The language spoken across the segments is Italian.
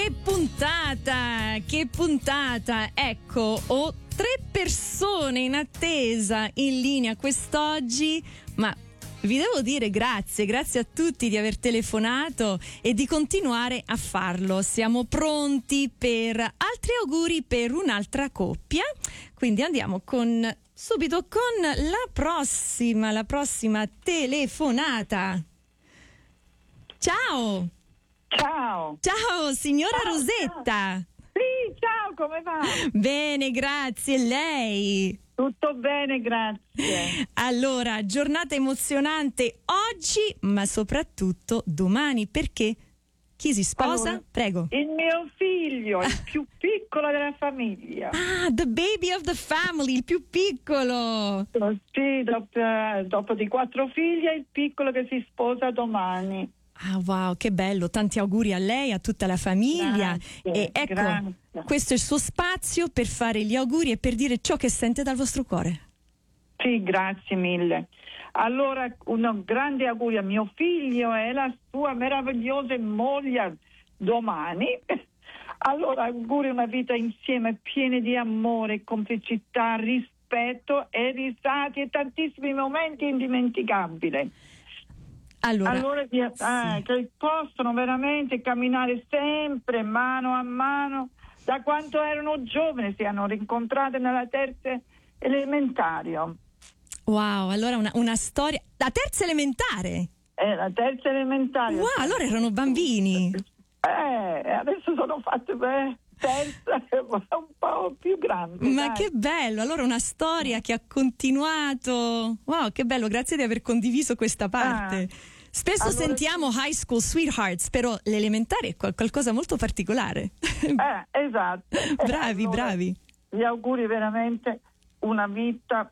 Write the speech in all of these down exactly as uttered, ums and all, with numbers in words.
che puntata, che puntata. Ecco, ho tre persone in attesa in linea quest'oggi, ma vi devo dire grazie, grazie a tutti di aver telefonato e di continuare a farlo. Siamo pronti per altri auguri per un'altra coppia, quindi andiamo con subito con la prossima, la prossima telefonata. Ciao! Ciao! Ciao, signora Ciao, Rosetta! Ciao. Sì, ciao, come va? Bene, grazie, lei? Tutto bene, grazie. Allora, giornata emozionante oggi, ma soprattutto domani, perché chi si sposa? Allora, Prego. Il mio figlio, il più piccolo della famiglia. Ah, the baby of the family, il più piccolo. Sì, dopo, dopo di quattro figli è il piccolo che si sposa domani. Ah, wow, che bello, tanti auguri a lei, a tutta la famiglia. Grazie, e ecco, grazie. questo è il suo spazio per fare gli auguri e per dire ciò che sente dal vostro cuore. Sì, grazie mille. Allora, un grande augurio a mio figlio e alla sua meravigliosa moglie domani. Allora, auguri una vita insieme piena di amore, complicità, rispetto e risate e tantissimi momenti indimenticabili. Allora, allora sì. ah, che possono veramente camminare sempre mano a mano da quanto erano giovani, si hanno rincontrate nella terza elementario. Wow, allora una, una storia. La terza elementare? Eh, la terza elementare. Wow, allora erano bambini. Eh, adesso sono fatte beh, terza, un po' più grandi. Ma dai. che bello, allora una storia che ha continuato. Wow, che bello, grazie di aver condiviso questa parte. Ah. Spesso Allora, sentiamo sì. high school sweethearts, però l'elementare è qual- qualcosa molto particolare. Eh, esatto. Bravi, Allora, bravi. Gli auguri veramente una vita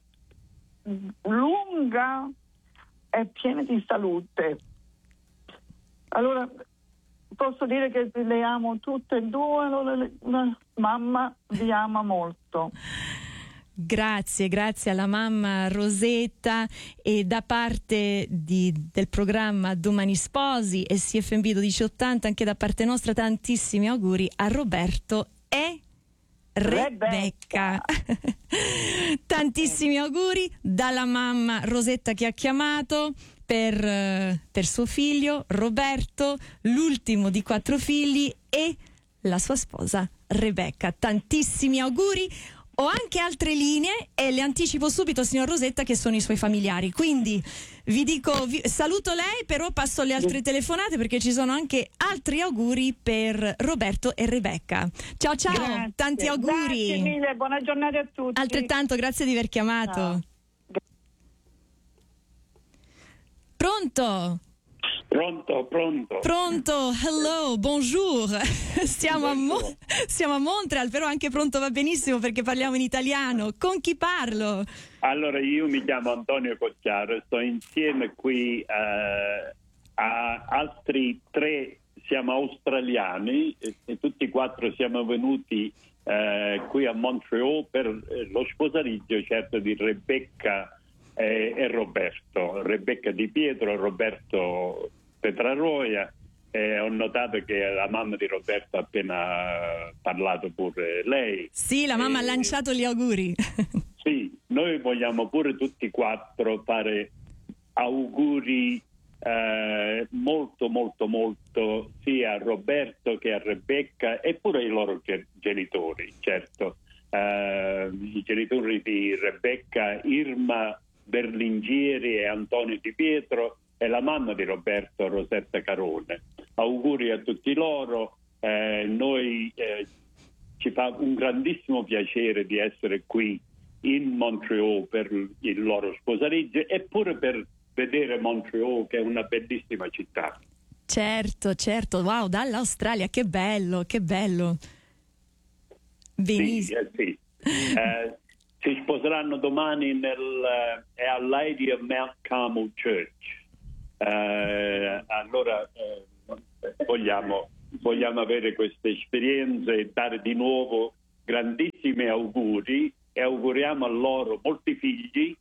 lunga e piena di salute. Allora, posso dire che le amo tutte e due, allora, le, la mamma vi ama molto. Grazie, grazie alla mamma Rosetta e da parte di, del programma Domani Sposi e C F M B dodici ottanta anche da parte nostra tantissimi auguri a Roberto e Rebecca. Tantissimi auguri dalla mamma Rosetta che ha chiamato per, per suo figlio Roberto, l'ultimo di quattro figli, e la sua sposa Rebecca. Tantissimi auguri. Ho anche altre linee e le anticipo subito, signor Rosetta, che sono i suoi familiari. Quindi vi dico, vi, saluto lei, però passo alle altre telefonate perché ci sono anche altri auguri per Roberto e Rebecca. Ciao ciao, Grazie. tanti auguri. Grazie mille, buona giornata a tutti. Altrettanto, grazie di aver chiamato. Ciao. Pronto? Pronto, pronto. Pronto, hello, bonjour. Siamo a, Mo- siamo a Montreal, però anche pronto va benissimo perché parliamo in italiano. Con chi parlo? Allora, io mi chiamo Antonio Cocciaro, sto insieme qui eh, a altri tre, siamo australiani e, e tutti e quattro siamo venuti eh, qui a Montreal per lo sposalizio, certo, di Rebecca e, e Roberto. Rebecca Di Pietro, Roberto Petraroia. Eh, ho notato che la mamma di Roberto ha appena parlato pure lei. Sì, la mamma eh, ha lanciato gli auguri. Sì, noi vogliamo pure tutti e quattro fare auguri eh, molto molto molto sia a Roberto che a Rebecca e pure ai loro ge- genitori, certo. Eh, i genitori di Rebecca, Irma Berlingieri e Antonio Di Pietro, e la mamma di Roberto, Rosetta Carone. Auguri a tutti loro. Eh, noi eh, ci fa un grandissimo piacere di essere qui in Montreal per il loro sposalizio e pure per vedere Montreal, che è una bellissima città. Certo, certo, wow, dall'Australia, che bello, che bello. Benissimo. Sì, eh, sì. Eh, si sposeranno domani nel è a Lady of Mount Carmel Church. Eh, allora eh, vogliamo, vogliamo avere queste esperienze e dare di nuovo grandissimi auguri e auguriamo a loro molti figli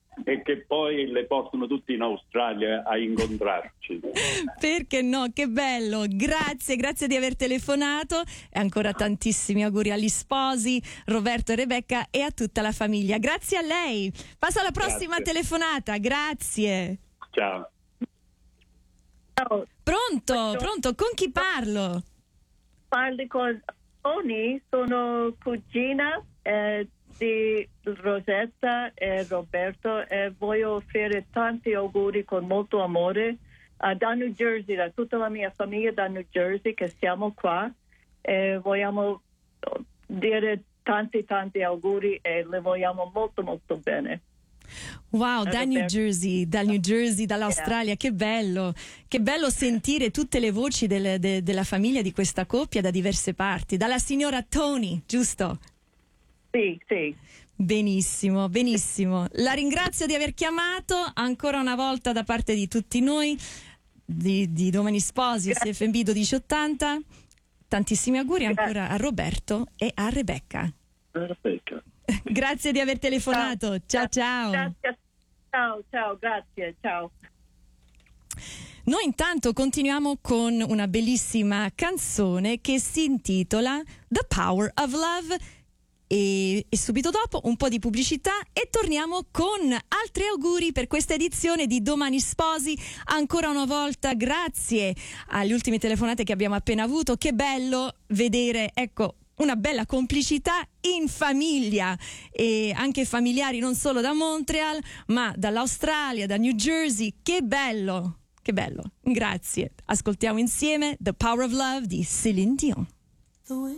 e che poi le portano tutti in Australia a incontrarci. Perché no? Che bello! Grazie, grazie di aver telefonato e ancora tantissimi auguri agli sposi Roberto e Rebecca e a tutta la famiglia. Grazie a lei. Passo alla prossima Grazie. telefonata. Grazie. Ciao. Ciao, Pronto? Pronto? Con chi parlo? parli con Tony, sono cugina eh, di Rosetta e Roberto e voglio offrire tanti auguri con molto amore uh, da New Jersey, da tutta la mia famiglia da New Jersey che siamo qua e vogliamo dire tanti tanti auguri e le vogliamo molto molto bene. Wow, da New Roberto. Jersey, dal New Jersey, dall'Australia, che bello, che bello sentire tutte le voci del- de- della famiglia di questa coppia da diverse parti, dalla signora Tony, giusto? Sì, sì. Benissimo, benissimo. La ringrazio di aver chiamato ancora una volta da parte di tutti noi, di, di Domani Sposi e C F B dodici ottanta. Tantissimi auguri ancora a Roberto e a Rebecca. Perfetto. Grazie di aver telefonato. Ciao ciao. Grazie. Ciao, ciao, grazie, ciao. Noi intanto continuiamo con una bellissima canzone che si intitola The Power of Love e, e subito dopo un po' di pubblicità e torniamo con altri auguri per questa edizione di Domani Sposi. Ancora una volta grazie alle ultime telefonate che abbiamo appena avuto. Che bello vedere, ecco, una bella complicità in famiglia e anche familiari non solo da Montreal ma dall'Australia, da New Jersey. Che bello, che bello, grazie. Ascoltiamo insieme The Power of Love di Céline Dion.